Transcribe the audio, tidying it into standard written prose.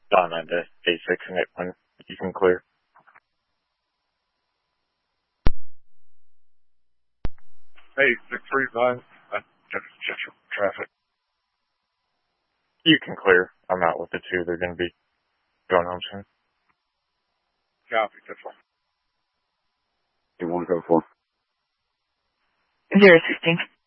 Don at the A6 and it when you can clear. Hey, 635. Check traffic. You can clear. I'm out with the two. They're going to be going home soon. Copy. That's fine. You want to go for? 016.